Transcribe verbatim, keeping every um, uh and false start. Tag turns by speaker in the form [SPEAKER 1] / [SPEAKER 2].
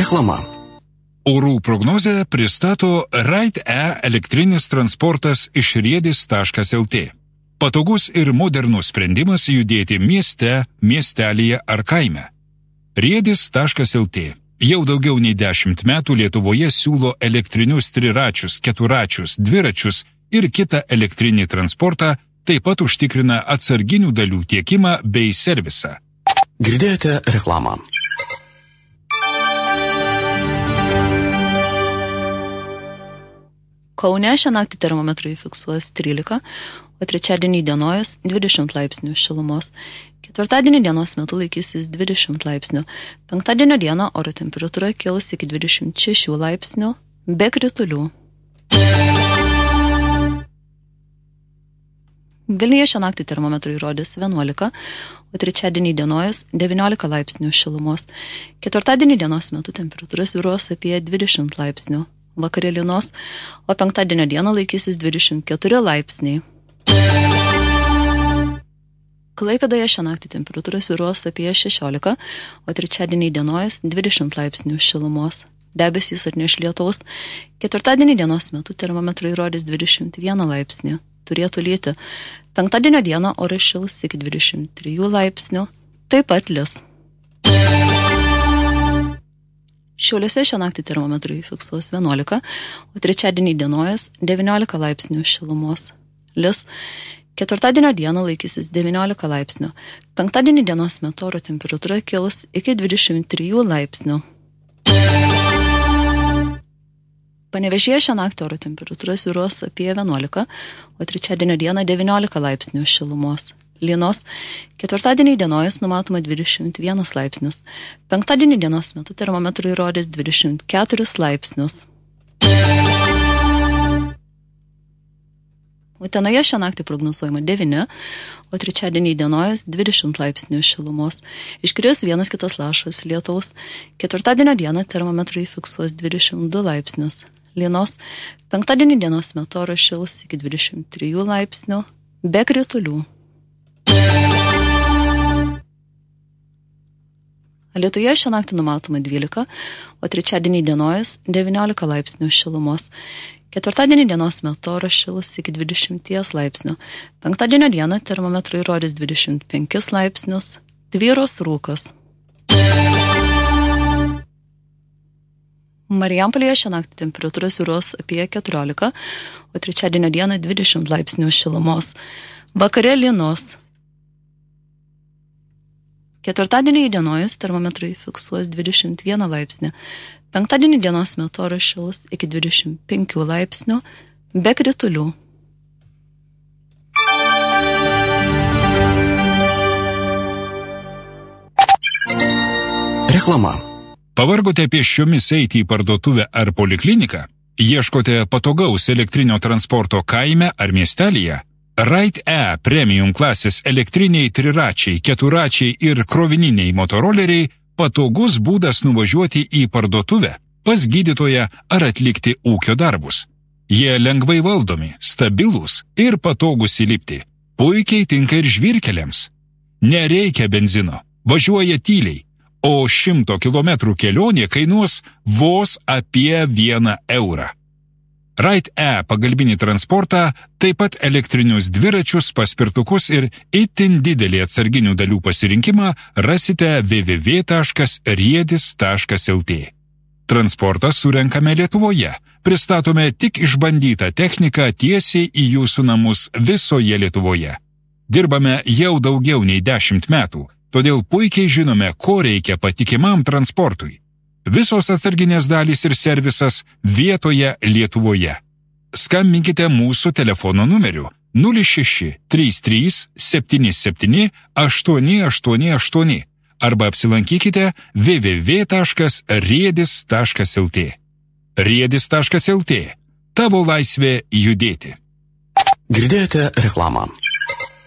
[SPEAKER 1] Reklama.
[SPEAKER 2] Orų prognozę pristato Ride-E elektrinis transportas iš riedis taškas el tė. Patogus ir modernus sprendimas judėti mieste, miestelyje ar kaime. riedis taškas el tė jau daugiau nei dešimt metų Lietuvoje siūlo elektrinius triračius, keturačius, dviračius ir kitą elektrinį transportą, taip pat užtikrina atsarginių dalių tiekimą bei servisą.
[SPEAKER 1] Girdėjote reklamą.
[SPEAKER 3] Kaune šią naktį termometrai fiksuos trylika, o trečiadienį dienojas dvidešimt laipsnių šilumos. Ketvirtadienį dienos metu laikysis dvidešimt laipsnių. Penktadienio dieną oro temperatūra kils iki dvidešimt šešių laipsnių be kritulių. Vilniuje šią naktį termometrai rodys vienuolika, o trečiadienį dienojas devyniolika laipsnių šilumos. Ketvirtadienį dienos metu temperatūra svyruos apie dvidešimt laipsnių. Vakarė lynos, o penktadienio dieną laikysis dvidešimt keturi laipsniai. Klaipėdoje šią naktį temperatūra svyruos apie šešiolika, o trečiadienį dienojas dvidešimt laipsnių šilumos. Debesys atneš lietaus. Ketvirtadienį dienos metu termometrai rodys dvidešimt vieną laipsnį. Turėtų lyti. Penktadienio dieną oras šils iki dvidešimt trijų laipsnių. Taip pat lis. Šiauliuose šią naktį termometrai fiksuos vienuolika, o trečiadienį dienojas devyniolika laipsnių šilumos. Lis. Ketvirtadienio dieną laikysis devyniolika laipsnių. Penktadienį dienos metu oro temperatūra kils iki dvidešimt trijų laipsnių. Panevėžyje šią naktį oro temperatūra svyruos apie vienuolika, o trečiadienio dieną devyniolika laipsnių šilumos. Lynos. Ketvirtadienį dienojas numatoma dvidešimt vienas laipsnis. Penktadienį dienos metu termometrai rodys dvidešimt keturis laipsnius. Utenoje šią naktį prognozuojama devyni, o trečiadienį dienojas dvidešimt laipsnių šilumos. Iškris vienas kitas lašas lietaus. Ketvirtadienio dieną termometrai fiksuos dvidešimt du laipsnius. Lynos. Penktadienį dienos metu oras šils iki dvidešimt trijų laipsnių be kritulių. Alytuje šią naktį numatoma dvylika, o trečiadienį dienojas devyniolika laipsnių šilumos. Ketvirtadienį dienos metu oras šils iki dvidešimt laipsnių. Penktadienio dieną termometrai rodys dvidešimt penkis laipsnius. Tvyros rūkas. Marijampolėje šią naktį temperatūra svyruos apie keturiolika, o trečiadienio dieną dvidešimt laipsnių šilumos. Vakare lynos. Ketvirtadienį įdienojus termometrai fiksuos dvidešimt vieną laipsnį. Penktadienį dienos metu oras šils iki dvidešimt penkių laipsnių be kritulių.
[SPEAKER 1] Reklama.
[SPEAKER 2] Pavargote pėsčiomis eiti į parduotuvę ar polikliniką? Ieškote patogaus elektrinio transporto kaime ar miestelyje? Ride-E premium klasės elektriniai triračiai, keturačiai ir krovininiai motoroleriai patogus būdas nuvažiuoti į parduotuvę, pas gydytoją ar atlikti ūkio darbus. Jie lengvai valdomi, stabilūs ir patogus įlipti. Puikiai tinka ir žvyrkeliams. Nereikia benzino, važiuoja tyliai, o šimto kilometrų kelionė kainuos vos apie vieną eurą. Ride-E pagalbinį transportą, taip pat elektrinius dviračius, paspirtukus ir itin didelį atsarginių dalių pasirinkimą rasite w w w taškas riedis taškas el tė. Transportą surenkame Lietuvoje. Pristatome tik išbandytą techniką tiesiai į jūsų namus visoje Lietuvoje. Dirbame jau daugiau nei dešimt metų, todėl puikiai žinome, ko reikia patikimam transportui. Visos atsarginės dalys ir servisas vietoje Lietuvoje. Skambinkite mūsų telefono numeriu nulis šeši trys trys septyni septyni aštuoni aštuoni aštuoni arba apsilankykite w w w taškas riedis taškas el tė. riedis taškas el tė. Tavo laisvė judėti.
[SPEAKER 1] Girdėjote reklamą.